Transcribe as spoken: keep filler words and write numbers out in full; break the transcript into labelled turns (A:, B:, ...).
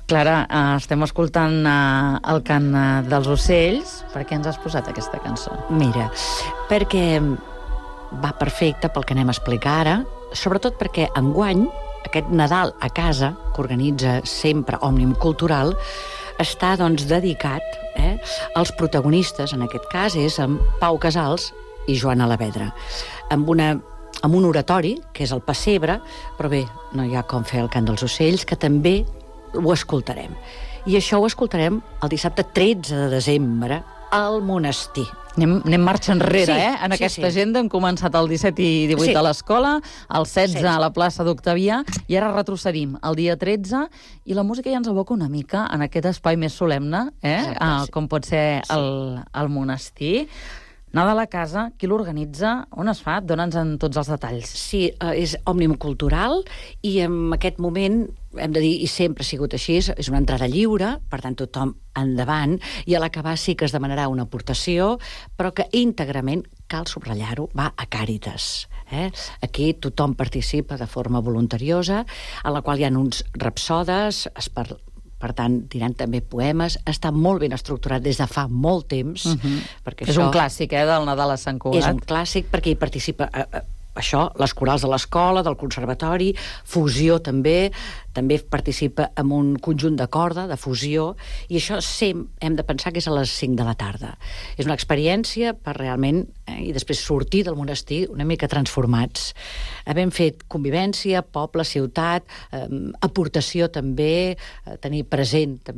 A: Clara, eh, estem escoltant eh, el cant eh, dels ocells. Per què ens has posat aquesta cançó?
B: Mira, perquè va perfecte pel que anem a explicar ara, sobretot perquè enguany, aquest Nadal a casa, que organitza sempre Òmnium Cultural, està doncs dedicat eh, als protagonistes, en aquest cas és amb Pau Casals i Joana Alavedra, amb una amb un oratori, que és el Pessebre, però bé, no hi ha com fer el cant dels ocells, que també ho escoltarem. I això ho escoltarem el dissabte tretze de desembre al monestir.
A: Anem, anem marxa enrere,
B: Sí,
A: eh? En
B: sí,
A: aquesta
B: sí.
A: agenda hem començat el disset i divuit
B: Sí.
A: a l'escola, el setze
B: setze.
A: a la plaça d'Octavià, i ara retrocedim el dia tretze, i la música ja ens aboca una mica en aquest espai més solemne, eh?
B: Exacte,
A: Ah,
B: sí.
A: com pot ser el, el monestir. Nadal a casa, qui l'organitza, on es fa? Dóna'ns en tots els detalls.
B: Sí, eh, és Òmnium Cultural i en aquest moment, hem de dir, i sempre ha sigut així, és és una entrada lliure, per tant tothom endavant, i a l'acabar sí que es demanarà una aportació, però que íntegrament, cal subratllar-ho, va a Càritas. Eh? Aquí tothom participa de forma voluntariosa, a la qual hi ha uns rapsodes, es parla, per tant, diran també poemes, està molt ben estructurat des de fa molt temps.
A: Uh-huh.
B: Perquè
A: És
B: això
A: un clàssic, eh, del Nadal a Sant Cugat.
B: és un clàssic perquè hi participa eh, eh, això, les corals de l'escola, del conservatori, fusió també, també participa en un conjunt de corda, de fusió, i això sempre hem de pensar que és a les cinc de la tarda. És una experiència per realment, eh, i després sortir del monestir una mica transformats. Havent fet convivència, poble, ciutat, eh, aportació també, eh, tenir present també